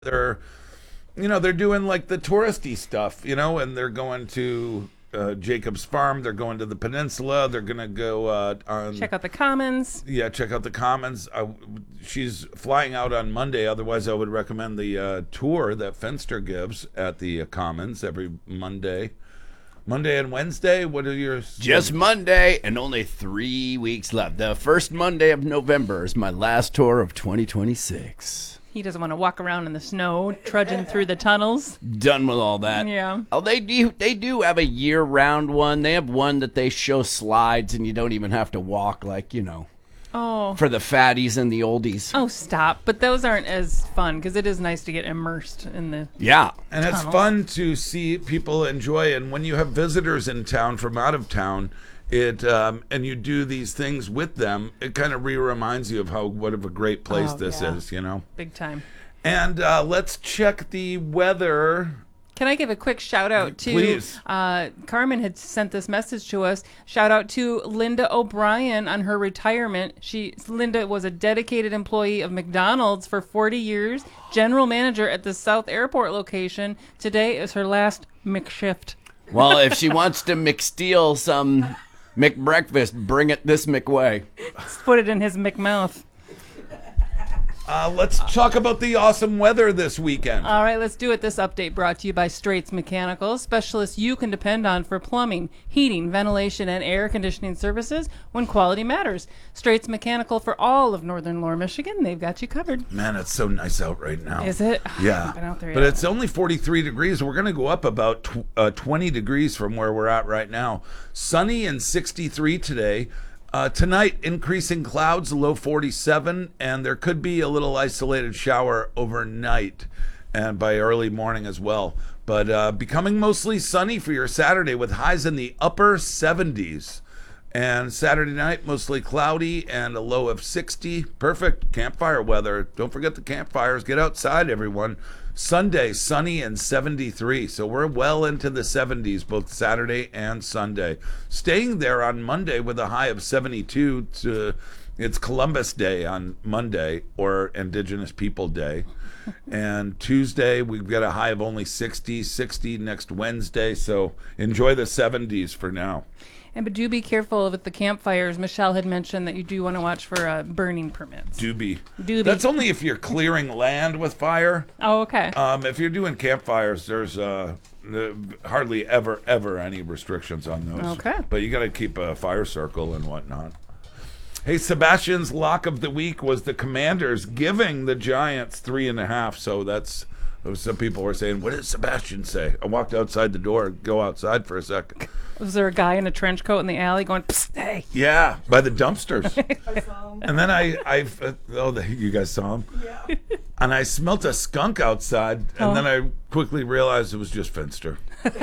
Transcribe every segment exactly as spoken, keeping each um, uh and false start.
they're, you know, they're doing like the touristy stuff, you know, and they're going to uh, Jacob's Farm. They're going to the peninsula. They're going to go uh, on. Check out the Commons. Yeah, check out the Commons. Uh, she's flying out on Monday. Otherwise, I would recommend the uh, tour that Fenster gives at the uh, Commons every Monday. Monday and Wednesday, what are your... Just Monday, and only three weeks left. The first Monday of November is my last tour of twenty twenty-six. He doesn't want to walk around in the snow, trudging through the tunnels. Done with all that. Yeah. Oh, they do. They do have a year-round one. They have one that they show slides, and you don't even have to walk, like you know. Oh. For the fatties and the oldies. Oh, stop! But those aren't as fun because it is nice to get immersed in the. Yeah. And it's tunnels. fun to see people enjoy. And when you have visitors in town from out of town, it um, and you do these things with them, it kind of re-reminds you of how what of a great place Oh, this yeah. is, you know. Big time. And uh, let's check the weather. Can I give a quick shout out to Please. Uh, Carmen had sent this message to us. Shout out to Linda O'Brien on her retirement. She Linda was a dedicated employee of McDonald's for forty years, general manager at the South Airport location. Today is her last McShift. Well, if she wants to McSteal some McBreakfast, bring it this McWay. Let's put it in his McMouth. Uh, let's talk about the awesome weather this weekend. All right, let's do it. This update brought to you by Straits Mechanical, specialists you can depend on for plumbing, heating, ventilation, and air conditioning services when quality matters. Straits Mechanical for all of northern Lower Michigan. They've got you covered. Man, it's so nice out right now. Is it? Yeah. I haven't been out there But yet. it's only forty-three degrees. We're going to go up about tw- uh, twenty degrees from where we're at right now. Sunny and sixty-three today. Uh, tonight, increasing clouds, low forty-seven, and there could be a little isolated shower overnight and by early morning as well. But uh, becoming mostly sunny for your Saturday with highs in the upper seventies. And Saturday night, mostly cloudy and a low of sixty. Perfect campfire weather. Don't forget the campfires. Get outside, everyone. Sunday, sunny and seventy-three. So we're well into the seventies, both Saturday and Sunday. Staying there on Monday with a high of seventy-two. To, it's Columbus Day on Monday, or Indigenous People Day. And Tuesday, we've got a high of only sixty, sixty next Wednesday. So enjoy the seventies for now. And but do be careful with the campfires. Michelle had mentioned that you do want to watch for uh, burning permits. Do be. Do be. That's only if you're clearing land with fire. Oh, okay. Um, if you're doing campfires, there's uh, uh, hardly ever, ever any restrictions on those. Okay. But you got to keep a fire circle and whatnot. Hey, Sebastian's lock of the week was the Commanders giving the Giants three and a half. So that's, some people were saying, what did Sebastian say? I walked outside the door, go outside for a second. Was there a guy in a trench coat in the alley going, Psst, hey? Yeah, by the dumpsters. I saw him. And then I, I, uh, oh, the, you guys saw him? Yeah. And I smelt a skunk outside, and Oh. then I quickly realized it was just Finster.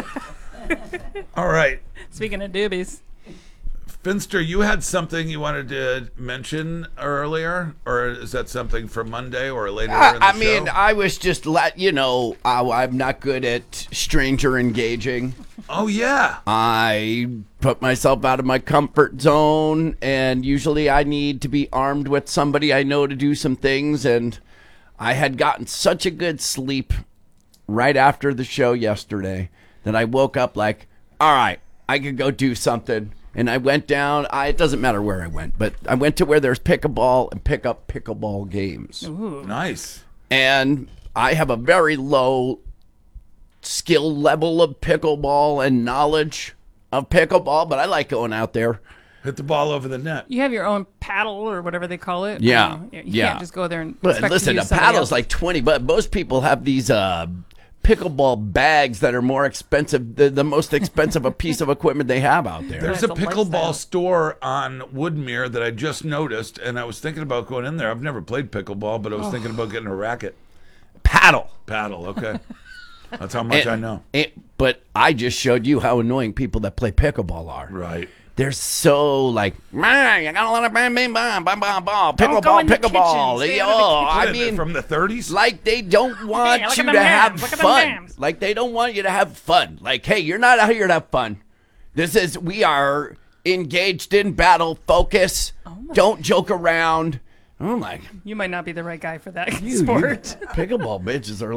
All right. Speaking of doobies. Finster, you had something you wanted to mention earlier, or is that something for Monday or later in the I, I show? mean, I was just let you know I, I'm not good at stranger engaging. Oh, yeah. I put myself out of my comfort zone, and usually I need to be armed with somebody I know to do some things. And I had gotten such a good sleep right after the show yesterday that I woke up like, all right, I could go do something. And I went down. I, it doesn't matter where I went, but I went to where there's pickleball and pick up pickleball games. Ooh. Nice. And I have a very low skill level of pickleball and knowledge of pickleball, but I like going out there. Hit the ball over the net. You have your own paddle or whatever they call it. Yeah, Uh, you yeah. can't just go there and But expect listen, to a use somebody paddle's else's. like twenty, but most people have these uh, pickleball bags that are more expensive, the, the most expensive a piece of equipment they have out there. There's That's a a pickleball lifestyle. store on Woodmere that I just noticed, and I was thinking about going in there. I've never played pickleball, but I was Oh. thinking about getting a racket. Paddle. Paddle, okay. That's how much And- I know. and- but I just showed you how annoying people that play pickleball are. Right. They're so like, man, you got a lot of bam, bam, bam, bam, bam, bam, Don't go pickleball, in the pickleball. kitchen, stay They- out of the oh, What I is it, mean, from the thirties? like they don't want look at you them to hams, have look at them fun. hams. Like they don't want you to have fun. Like, hey, you're not out here to have fun. This is we are engaged in battle. Focus. Oh my Don't joke around. Oh my! You might not be the right guy for that You, you sport. pickleball bitches are